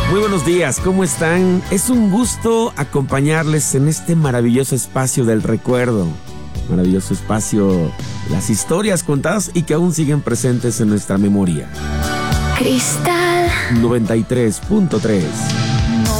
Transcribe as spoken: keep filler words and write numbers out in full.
Muy buenos días, ¿cómo están? Es un gusto acompañarles en este maravilloso espacio del recuerdo. Maravilloso espacio, las historias contadas y que aún siguen presentes en nuestra memoria. Cristal noventa y tres punto tres